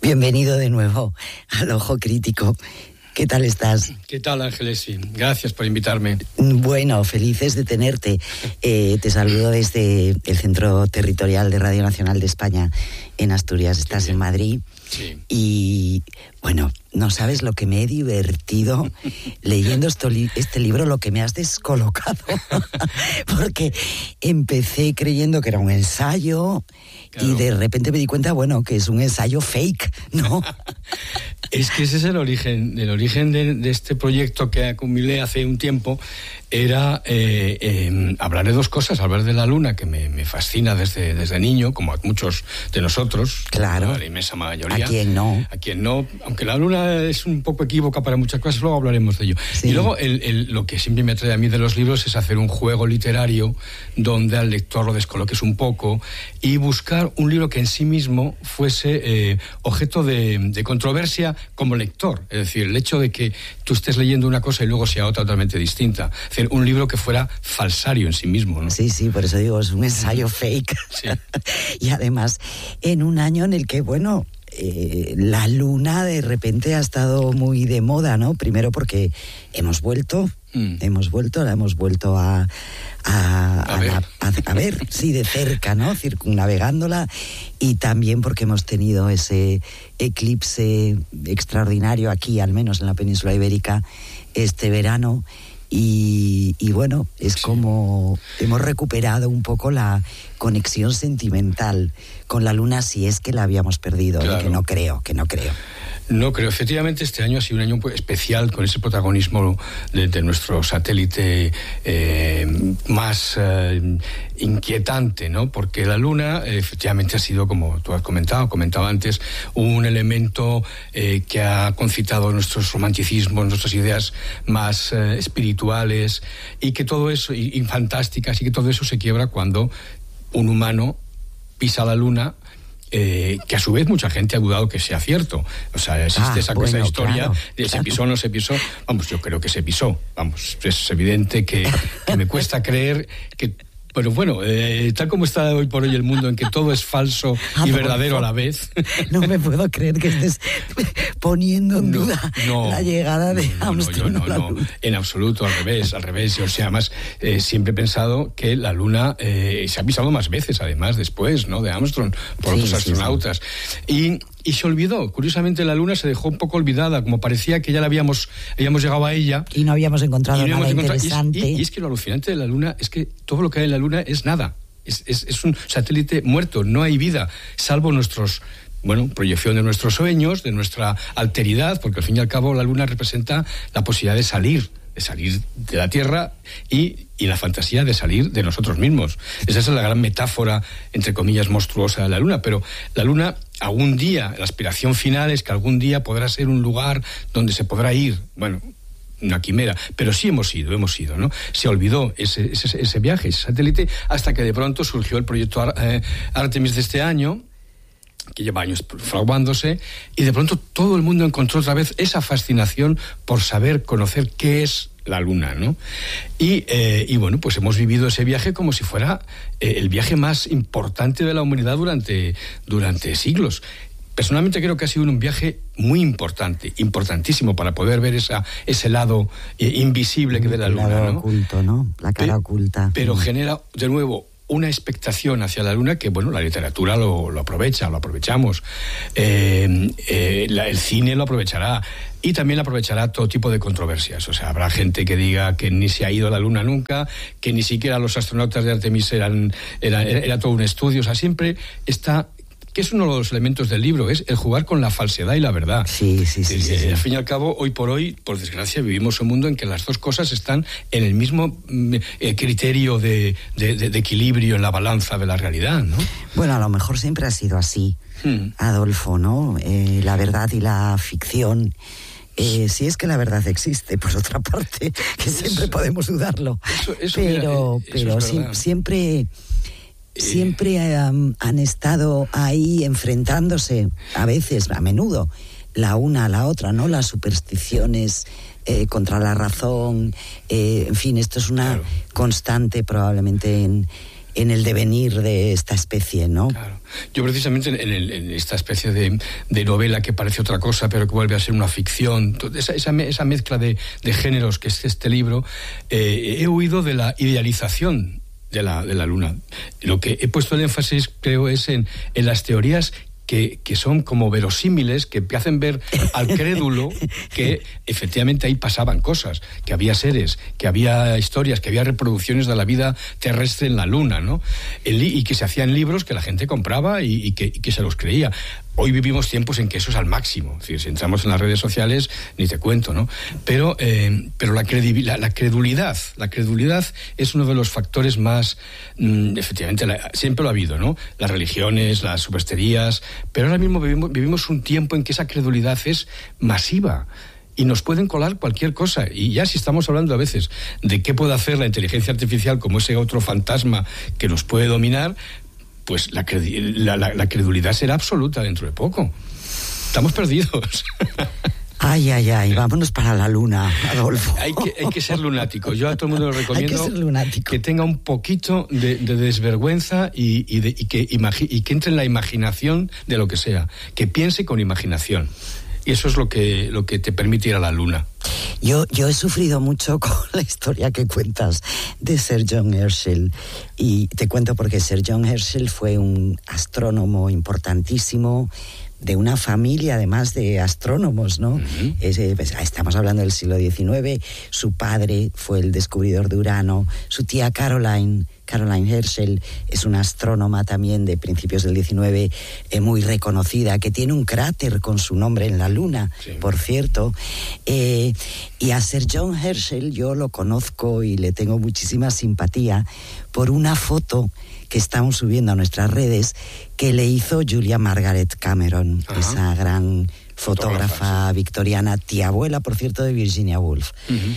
Bienvenido de nuevo al Ojo Crítico. ¿Qué tal estás? ¿Qué tal, Ángeles? Sí, gracias por invitarme. Bueno, felices de tenerte. Te saludo desde el Centro Territorial de Radio Nacional de España en Asturias. Estás en Madrid. Sí. Y bueno, no sabes lo que me he divertido leyendo este libro, lo que me has descolocado. Porque empecé creyendo que era un ensayo, claro, y de repente me di cuenta, bueno, que es un ensayo fake, ¿no? Es que ese es el origen de este proyecto que acumulé hace un tiempo. Era hablar de dos cosas, hablar de la luna, que me fascina desde niño, como a muchos de nosotros. Claro. A la inmensa mayoría. ¿A quién no? A quien no, aunque la luna es un poco equívoca para muchas cosas, luego hablaremos de ello. Sí. Y luego lo que siempre me atrae a mí de los libros es hacer un juego literario donde al lector lo descoloques un poco y buscar un libro que en sí mismo fuese objeto de controversia como lector. Es decir, el hecho de que tú estés leyendo una cosa y luego sea otra totalmente distinta. Es decir, un libro que fuera falsario en sí mismo, ¿no? Sí, por eso digo, es un ensayo fake. Sí. Y además, en un año en el que, bueno, la luna de repente ha estado muy de moda, ¿no? Primero porque la hemos vuelto a ver, sí, de cerca, ¿no? Circunnavegándola, y también porque hemos tenido ese eclipse extraordinario aquí, al menos en la península ibérica, este verano. Y bueno, es como hemos recuperado un poco la conexión sentimental con la luna, si es que la habíamos perdido, claro. Que no creo. No creo, efectivamente este año ha sido un año especial con ese protagonismo de nuestro satélite más inquietante, ¿no? Porque la Luna efectivamente ha sido, como tú has comentaba antes, un elemento que ha concitado nuestros romanticismos, nuestras ideas más espirituales, y que todo eso, y fantásticas, y que todo eso se quiebra cuando un humano pisa la Luna. Que a su vez mucha gente ha dudado que sea cierto. O sea, existe esa historia, claro, de se pisó o no se pisó. Vamos, yo creo que se pisó. Vamos, es evidente que me cuesta creer que... Pero bueno, tal como está hoy por hoy el mundo, en que todo es falso y verdadero a la vez. No me puedo creer que estés poniendo en duda la llegada de Armstrong a la Luna. En absoluto, al revés. O sea, además, siempre he pensado que la Luna se ha pisado más veces, además, después, ¿no? De Armstrong, por otros astronautas. Sí. Y se olvidó. Curiosamente, la Luna se dejó un poco olvidada, como parecía que ya habíamos llegado a ella. Y no habíamos encontrado nada interesante. Y es que lo alucinante de la Luna es que todo lo que hay en la Luna es nada. Es un satélite muerto, no hay vida, salvo proyección de nuestros sueños, de nuestra alteridad, porque al fin y al cabo la Luna representa la posibilidad de salir de la Tierra y la fantasía de salir de nosotros mismos. Esa es la gran metáfora, entre comillas, monstruosa de la Luna. Pero la Luna, algún día, la aspiración final es que algún día podrá ser un lugar donde se podrá ir. Bueno, una quimera, pero sí hemos ido, ¿no? Se olvidó ese viaje, ese satélite, hasta que de pronto surgió el proyecto Artemis de este año, que lleva años fraguándose, y de pronto todo el mundo encontró otra vez esa fascinación por saber, conocer qué es la Luna, ¿no? Y bueno, pues hemos vivido ese viaje como si fuera el viaje más importante de la humanidad durante siglos. Personalmente creo que ha sido un viaje muy importante, importantísimo, para poder ver ese lado invisible que de la Luna, ¿no? El lado oculto, ¿no? La cara oculta. Pero genera, de nuevo, una expectación hacia la Luna que, bueno, la literatura lo aprovechamos. El cine lo aprovechará. Y también aprovechará todo tipo de controversias. O sea, habrá gente que diga que ni se ha ido a la Luna nunca, que ni siquiera los astronautas de Artemis era todo un estudio. O sea, siempre está... que es uno de los elementos del libro, es el jugar con la falsedad y la verdad. Sí. Al fin y al cabo, hoy por hoy, por desgracia, vivimos un mundo en que las dos cosas están en el mismo criterio de equilibrio en la balanza de la realidad, ¿no? Bueno, a lo mejor siempre ha sido así, Adolfo, ¿no? La verdad y la ficción. Si es que la verdad existe, por otra parte, que siempre podemos dudarlo. Pero siempre han estado ahí enfrentándose, a veces, a menudo, la una a la otra, ¿no? Las supersticiones contra la razón, en fin, esto es una constante probablemente en el devenir de esta especie, ¿no? Claro. Yo precisamente en esta especie de novela que parece otra cosa, pero que vuelve a ser una ficción, esa mezcla de géneros que es este libro, he huido de la idealización de la luna. Lo que he puesto el énfasis, creo, es en las teorías que son como verosímiles, que hacen ver al crédulo que efectivamente ahí pasaban cosas, que había seres, que había historias, que había reproducciones de la vida terrestre en la luna, ¿no? Y que se hacían libros que la gente compraba y que se los creía. Hoy vivimos tiempos en que eso es al máximo. Es decir, si entramos en las redes sociales, ni te cuento, ¿no? Pero la credulidad es uno de los factores más, efectivamente, siempre lo ha habido, ¿no? Las religiones, las supersticiones, pero ahora mismo vivimos un tiempo en que esa credulidad es masiva. Y nos pueden colar cualquier cosa. Y ya si estamos hablando a veces de qué puede hacer la inteligencia artificial como ese otro fantasma que nos puede dominar, pues la credulidad será absoluta dentro de poco. Estamos perdidos. Ay, vámonos para la luna, Adolfo. Hay que ser lunático. Yo a todo el mundo le recomiendo que tenga un poquito de desvergüenza y que entre en la imaginación de lo que sea, que piense con imaginación. Y eso es lo que te permite ir a la luna. Yo he sufrido mucho con la historia que cuentas de Sir John Herschel. Y te cuento porque Sir John Herschel fue un astrónomo importantísimo, de una familia además de astrónomos, ¿no? Uh-huh. Estamos hablando del siglo XIX. Su padre fue el descubridor de Urano. Su tía Caroline Herschel es una astrónoma también de principios del XIX, muy reconocida, que tiene un cráter con su nombre en la Luna, sí, por cierto. Y a Sir John Herschel yo lo conozco y le tengo muchísima simpatía por una foto que estamos subiendo a nuestras redes que le hizo Julia Margaret Cameron, ajá, esa gran fotógrafa, sí, victoriana, tía abuela, por cierto, de Virginia Woolf. Uh-huh.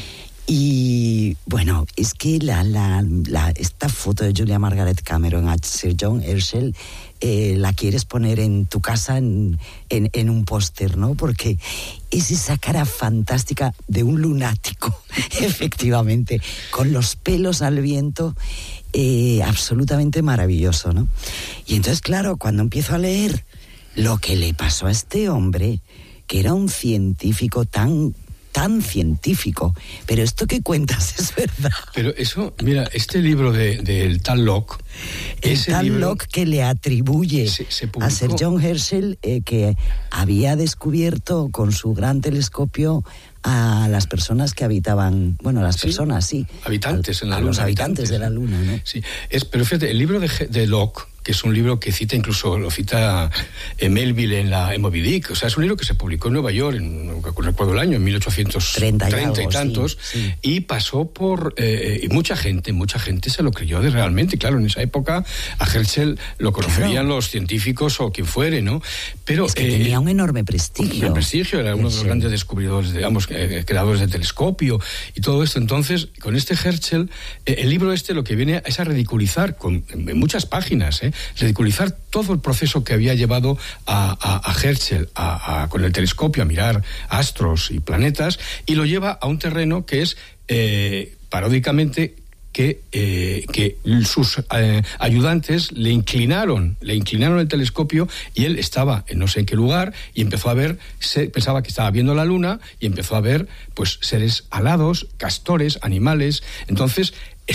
Y bueno, es que esta foto de Julia Margaret Cameron a Sir John Herschel la quieres poner en tu casa en un póster, ¿no? Porque es esa cara fantástica de un lunático, efectivamente, con los pelos al viento, absolutamente maravilloso, ¿no? Y entonces, claro, cuando empiezo a leer lo que le pasó a este hombre, que era un científico tan científico, pero esto que cuentas es verdad. Pero eso, mira, este libro del tal Locke, Locke que le atribuye a Sir John Herschel que había descubierto con su gran telescopio a las personas que habitaban, bueno, las personas, sí, habitantes en la Luna, los habitantes de la Luna, ¿no? Sí, pero fíjate, el libro de Locke, que es un libro que lo cita Melville en Moby Dick, o sea, es un libro que se publicó en Nueva York, no recuerdo el año, en 1830 y tantos, sí. Y pasó por, y mucha gente se lo creyó realmente, claro, en esa época a Herschel lo conocerían, claro, los científicos o quien fuere, ¿no? Pero es que tenía un enorme prestigio. Era uno de los grandes descubridores, digamos, creadores del telescopio y todo esto. Entonces, con este Herschel, el libro lo que viene es a ridiculizar, en muchas páginas, ridiculizar todo el proceso que había llevado a Herschel con el telescopio a mirar astros y planetas, y lo lleva a un terreno que es paródicamente que sus ayudantes le inclinaron el telescopio y él estaba en no sé en qué lugar y empezó a ver, pensaba que estaba viendo la Luna y empezó a ver pues seres alados, castores, animales. Entonces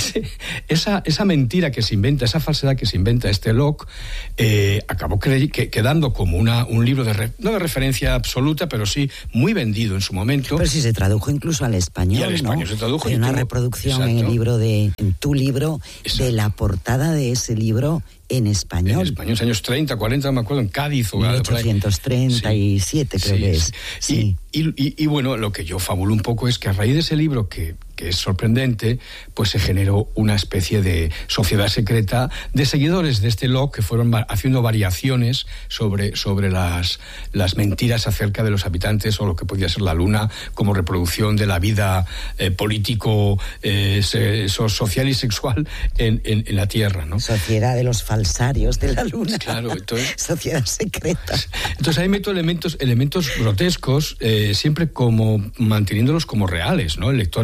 esa mentira que se inventa, esa falsedad que se inventa este Locke, acabó quedando como un libro no de referencia absoluta, pero sí muy vendido en su momento. Pero sí se tradujo incluso al español, y al español, ¿no? Se tradujo. Hay una reproducción, exacto, en tu libro, exacto, de la portada de ese libro en español. En español, años 30, 40, me acuerdo, en Cádiz. 1837, sí, creo que es. Sí. Y bueno, lo que yo fabulo un poco es que a raíz de ese libro, que es sorprendente, pues se generó una especie de sociedad secreta de seguidores de este Locke que fueron haciendo variaciones sobre las mentiras acerca de los habitantes o lo que podía ser la Luna como reproducción de la vida político, social y sexual en la Tierra, ¿no? Sociedad de los falsarios de la Luna. Claro, entonces, sociedad secreta. Entonces ahí meto elementos grotescos, siempre como manteniéndolos como reales, ¿no? El lector que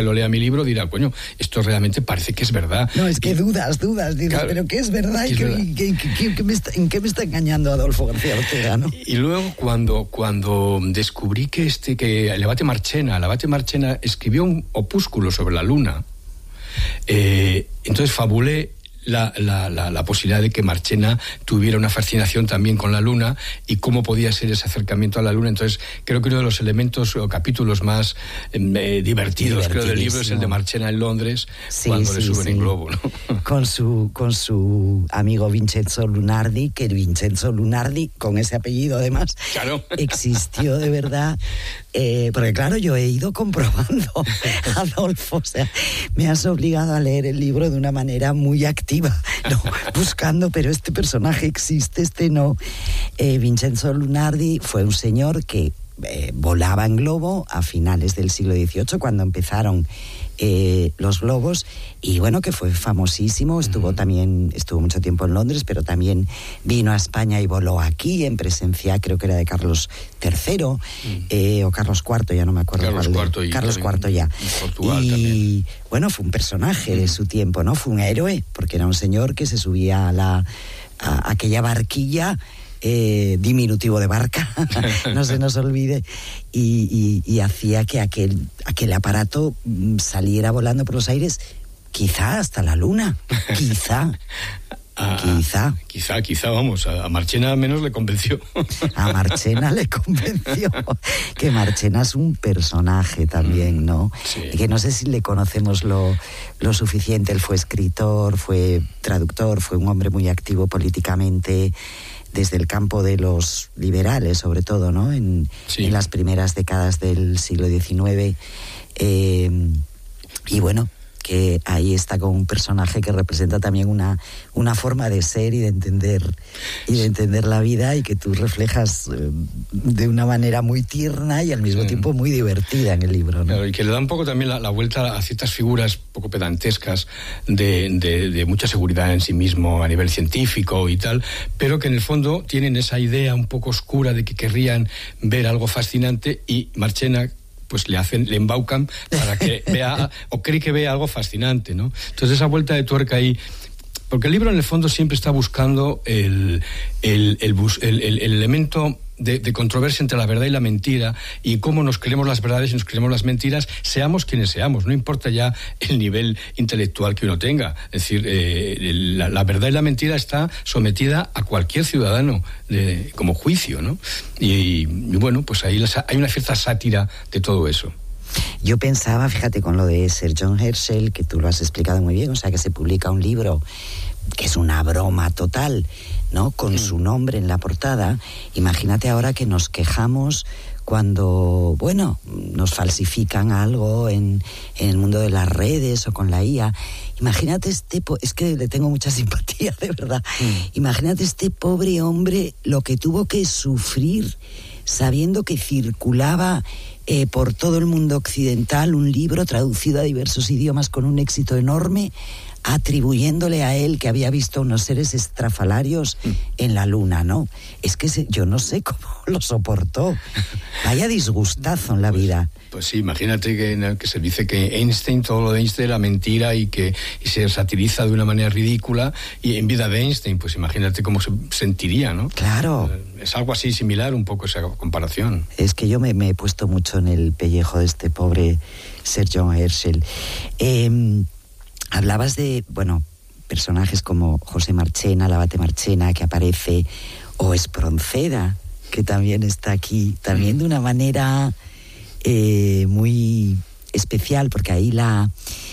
que lo lea mi libro dirá, coño, esto realmente parece que es verdad. No, es que dudas, dices, claro, pero ¿qué es verdad? ¿En qué me está engañando Adolfo García Ortega, no? Y luego cuando descubrí que el abate Marchena escribió un opúsculo sobre la luna, entonces fabulé la posibilidad de que Marchena tuviera una fascinación también con la luna y cómo podía ser ese acercamiento a la luna. Entonces creo que uno de los elementos o capítulos más divertidos creo del libro es el de Marchena en Londres, cuando le suben en globo, ¿no? con su amigo Vincenzo Lunardi, que Vincenzo Lunardi, con ese apellido además, claro, existió de verdad. Porque claro, yo he ido comprobando, Adolfo, o sea, me has obligado a leer el libro de una manera muy activa, ¿no? Buscando, pero este personaje existe, este no. Vincenzo Lunardi fue un señor que volaba en globo a finales del siglo XVIII, cuando empezaron los globos, y bueno, que fue famosísimo, estuvo mucho tiempo en Londres, pero también vino a España y voló aquí en presencia, creo que era de Carlos III, o Carlos IV, ya no me acuerdo. Carlos IV ya. Portugal y también. Bueno, fue un personaje de su tiempo, ¿no? Fue un héroe, porque era un señor que se subía a aquella barquilla, diminutivo de barca, no se nos olvide, y hacía que aquel aparato saliera volando por los aires, quizá hasta la luna, quizá, vamos, a Marchena menos le convenció. A Marchena le convenció, que Marchena es un personaje también, ¿no? Sí. Que no sé si le conocemos lo suficiente. Él fue escritor, fue traductor, fue un hombre muy activo políticamente, desde el campo de los liberales, sobre todo, ¿no? En las primeras décadas del siglo XIX. Y bueno, que ahí está con un personaje que representa también una forma de ser y de entender la vida, y que tú reflejas de una manera muy tierna y al mismo tiempo muy divertida en el libro, ¿no? Claro, y que le da un poco también la vuelta a ciertas figuras poco pedantescas de mucha seguridad en sí mismo a nivel científico y tal, pero que en el fondo tienen esa idea un poco oscura de que querrían ver algo fascinante, y Marchena pues le embaucan para que vea o cree que vea algo fascinante, ¿no? Entonces esa vuelta de tuerca ahí, porque el libro en el fondo siempre está buscando el elemento de controversia entre la verdad y la mentira, y cómo nos creemos las verdades y nos creemos las mentiras, seamos quienes seamos, no importa ya el nivel intelectual que uno tenga. Es decir, la verdad y la mentira está sometida a cualquier ciudadano como juicio, ¿no? Y bueno, pues ahí hay una cierta sátira de todo eso. Yo pensaba, fíjate, con lo de Sir John Herschel, que tú lo has explicado muy bien, o sea, que se publica un libro que es una broma total, ¿no? Con su nombre en la portada. Imagínate ahora que nos quejamos cuando, bueno, nos falsifican algo en el mundo de las redes o con la IA. Imagínate es que le tengo mucha simpatía, de verdad. Imagínate este pobre hombre lo que tuvo que sufrir sabiendo que circulaba por todo el mundo occidental un libro traducido a diversos idiomas con un éxito enorme, atribuyéndole a él que había visto unos seres estrafalarios en la luna, ¿no? Es que yo no sé cómo lo soportó. Vaya disgustazo en la vida. Pues sí, imagínate que se dice que Einstein, todo lo de Einstein era mentira y se satiriza de una manera ridícula, y en vida de Einstein, pues imagínate cómo se sentiría, ¿no? Claro. Es algo así similar, un poco esa comparación. Es que yo me he puesto mucho en el pellejo de este pobre Sir John Herschel. Hablabas de, bueno, personajes como José Marchena, el abate Marchena, que aparece, o Espronceda, que también está aquí, también de una manera muy especial, porque ahí la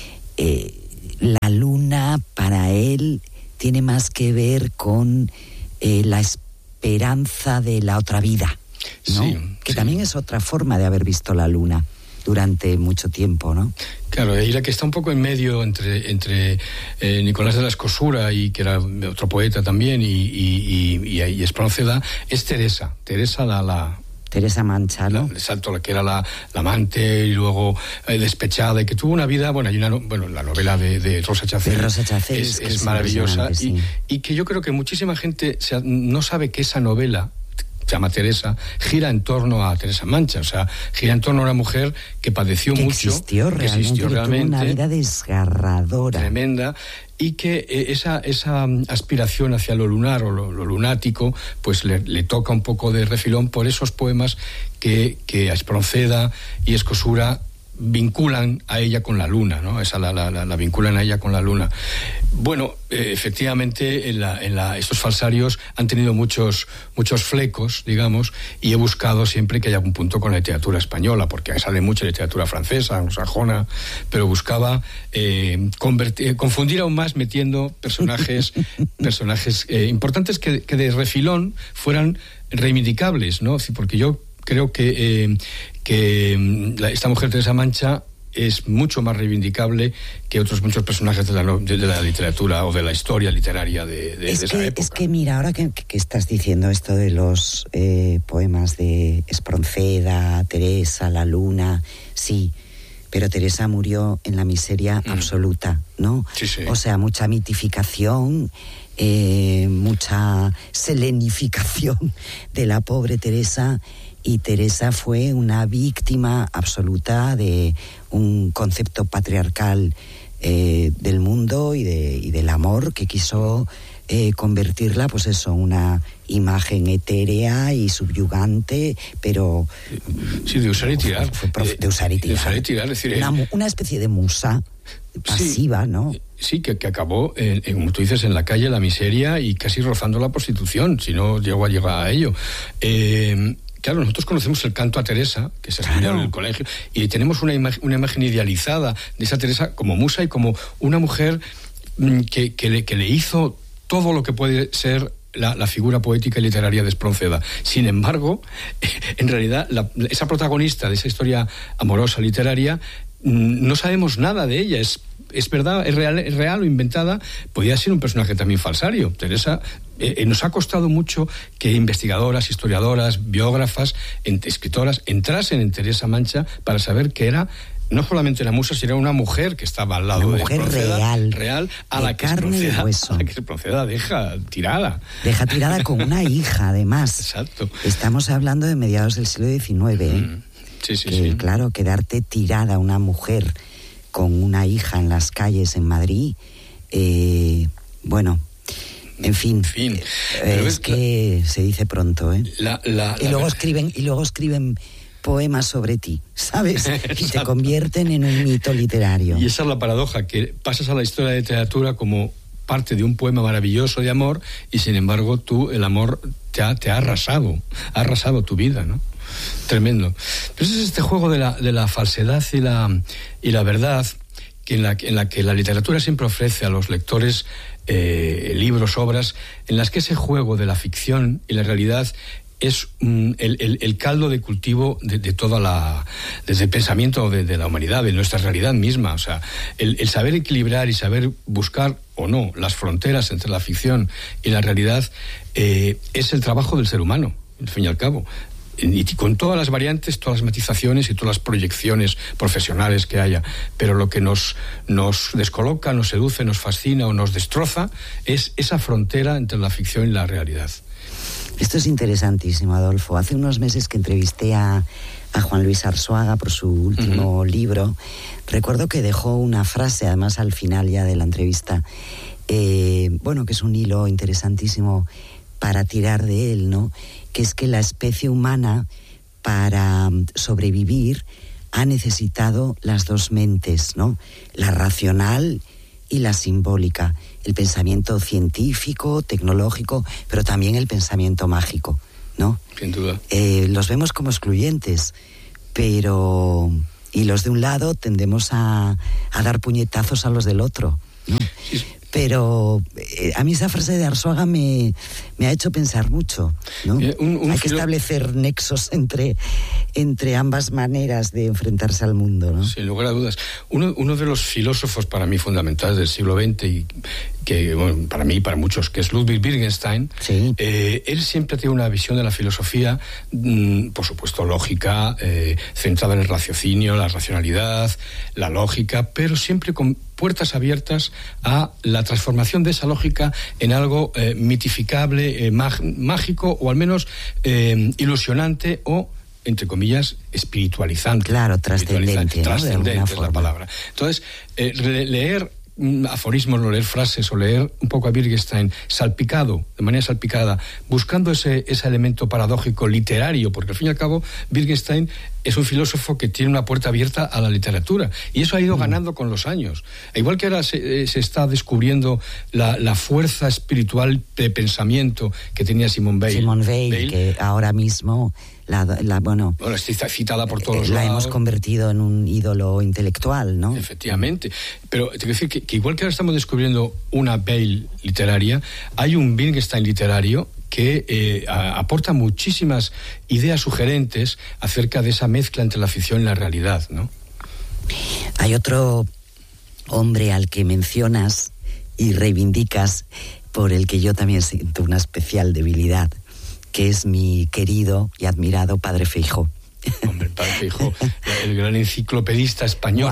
luna para él tiene más que ver con la esperanza de la otra vida, ¿no? Sí, que también es otra forma de haber visto la luna durante mucho tiempo, ¿no? Claro, y la que está un poco en medio entre Nicolás de la Escosura, y que era otro poeta también, y Espronceda, es Teresa Teresa Mancha, ¿no? Exacto, la que era la amante y luego despechada, y que tuvo una vida, la novela de Rosa Chacel. De Rosa Chacel es maravillosa, sí. y que yo creo que muchísima gente no sabe que esa novela llama Teresa, gira en torno a Teresa Mancha, o sea, gira en torno a una mujer que padeció que mucho, existió realmente, una vida desgarradora, tremenda, y que esa aspiración hacia lo lunar o lo lunático, pues le toca un poco de refilón por esos poemas que Espronceda y Escosura vinculan a ella con la luna, ¿no? La vinculan a ella con la luna. Bueno, efectivamente, estos falsarios han tenido muchos flecos, digamos, y he buscado siempre que haya algún punto con la literatura española, porque sale mucha literatura francesa, anglosajona, pero buscaba confundir aún más metiendo personajes importantes que de refilón fueran reivindicables, ¿no? Porque yo creo que esta mujer Teresa Mancha es mucho más reivindicable que otros muchos personajes de la literatura o de la historia literaria de esa época. Es que mira, ahora que estás diciendo esto de los poemas de Espronceda, Teresa, La Luna, sí, pero Teresa murió en la miseria absoluta, ¿no? Sí, sí. O sea, mucha mitificación, mucha selenificación de la pobre Teresa. Y Teresa fue una víctima absoluta de un concepto patriarcal del mundo y del amor que quiso convertirla, pues eso, una imagen etérea y subyugante, pero... Sí, de usar y tirar. De usar y tirar. De usar y tirar, es decir... Una especie de musa pasiva, sí, ¿no? Sí, que acabó, como tú dices, en la calle, la miseria y casi rozando la prostitución, si no llegó a llegar a ello. Claro, nosotros conocemos el canto a Teresa, que se estudió en el colegio, y tenemos una imagen idealizada de esa Teresa como musa y como una mujer que le hizo todo lo que puede ser la figura poética y literaria de Espronceda. Sin embargo, en realidad, esa protagonista de esa historia amorosa literaria, no sabemos nada de ella. Es verdad, es real o inventada, podía ser un personaje también falsario. Teresa, nos ha costado mucho que investigadoras, historiadoras, biógrafas, escritoras entrasen en Teresa Mancha para saber que era no solamente la musa, sino una mujer que estaba al lado de Espronceda, real, a la que Espronceda deja tirada. Deja tirada con una hija, además. Exacto. Estamos hablando de mediados del siglo XIX, Sí. Claro, quedarte tirada una mujer con una hija en las calles en Madrid, bueno, en fin. Es que se dice pronto, ¿eh? Y luego escriben poemas sobre ti, ¿sabes? Y te convierten en un mito literario. Y esa es la paradoja, que pasas a la historia de literatura como parte de un poema maravilloso de amor y sin embargo el amor te ha arrasado tu vida, ¿no? Tremendo. Pero es este juego de la falsedad y la verdad en la que la literatura siempre ofrece a los lectores libros, obras, en las que ese juego de la ficción y la realidad es el caldo de cultivo desde el pensamiento de la humanidad, de nuestra realidad misma. O sea, el saber equilibrar y saber buscar o no las fronteras entre la ficción y la realidad es el trabajo del ser humano, al fin y al cabo. Y con todas las variantes, todas las matizaciones y todas las proyecciones profesionales que haya. Pero lo que nos descoloca, nos seduce, nos fascina o nos destroza es esa frontera entre la ficción y la realidad. Esto es interesantísimo, Adolfo. Hace unos meses que entrevisté a Juan Luis Arzuaga por su último libro, recuerdo que dejó una frase, además al final ya de la entrevista, que es un hilo interesantísimo para tirar de él, ¿no? Que es que la especie humana, para sobrevivir, ha necesitado las dos mentes, ¿no? La racional y la simbólica, el pensamiento científico, tecnológico, pero también el pensamiento mágico, ¿no? Sin duda. Los vemos como excluyentes, pero... Y los de un lado tendemos a dar puñetazos a los del otro, ¿no? Sí. Pero a mí esa frase de Arzuaga me ha hecho pensar mucho, ¿no? Hay que establecer nexos entre ambas maneras de enfrentarse al mundo, ¿no? Sin lugar a dudas. Uno de los filósofos para mí fundamentales del siglo XX y que, para mí y para muchos, que es Ludwig Wittgenstein, sí. Él siempre tiene una visión de la filosofía, por supuesto lógica, centrada en el raciocinio, la racionalidad, la lógica, pero siempre puertas abiertas a la transformación de esa lógica en algo mitificable, mágico, o al menos ilusionante, o entre comillas, espiritualizante. Claro, trascendente, ¿no? Trascendente es la palabra. Entonces, leer aforismos, o leer frases, o leer un poco a Wittgenstein de manera salpicada, buscando ese elemento paradójico literario, porque al fin y al cabo Wittgenstein es un filósofo que tiene una puerta abierta a la literatura, y eso ha ido ganando con los años. Igual que ahora se está descubriendo la fuerza espiritual de pensamiento que tenía Simone Weil, que ahora mismo bueno, está citada por todos la lados. Hemos convertido en un ídolo intelectual, ¿no? Efectivamente. Pero te quiero decir que igual que ahora estamos descubriendo una Weil literaria, hay un Wittgenstein literario que aporta muchísimas ideas sugerentes acerca de esa mezcla entre la ficción y la realidad, ¿no? Hay otro hombre al que mencionas y reivindicas, por el que yo también siento una especial debilidad, que es mi querido y admirado Padre Feijóo. Hombre, el Padre Feijóo, el gran enciclopedista español.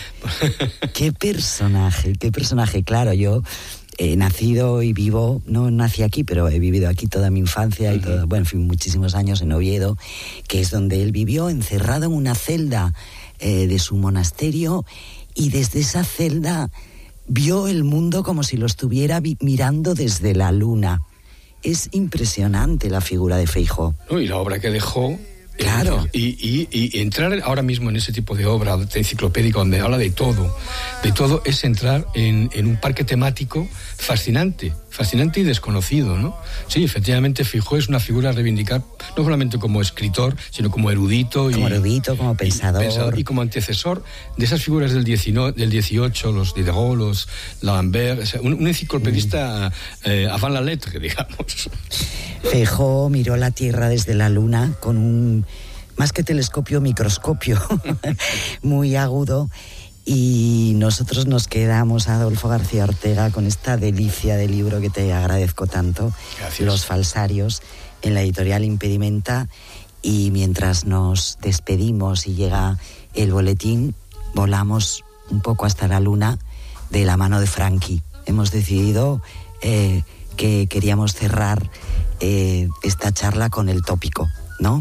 ¡Qué personaje! Claro, yo he nacido y vivo, no nací aquí, pero he vivido aquí toda mi infancia y todo, bueno, en fin, muchísimos años en Oviedo, que es donde él vivió, encerrado en una celda de su monasterio, y desde esa celda vio el mundo como si lo estuviera mirando desde la luna. Es impresionante la figura de Feijóo. No, y la obra que dejó. Claro. Y entrar ahora mismo en ese tipo de obra enciclopédica donde habla de todo es entrar en un parque temático fascinante y desconocido, ¿no? Sí, efectivamente, Feijóo es una figura a reivindicar, no solamente como escritor, sino como erudito. Como pensador. Y como antecesor de esas figuras del 18, los Diderot, los D'Alembert, o sea, un enciclopedista avant la lettre, digamos. Feijóo miró la Tierra desde la Luna con un, más que telescopio, microscopio muy agudo, y nosotros nos quedamos, Adolfo García Ortega, con esta delicia de libro que te agradezco tanto. Gracias. Los falsarios, en la editorial Impedimenta, y mientras nos despedimos y llega el boletín, volamos un poco hasta la Luna de la mano de Frankie. Hemos decidido que queríamos cerrar esta charla con el tópico, ¿no?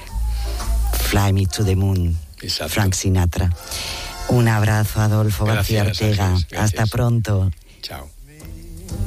Fly Me to the Moon. Exacto. Frank Sinatra. Un abrazo, Adolfo García Ortega. Gracias. Hasta pronto. Chao.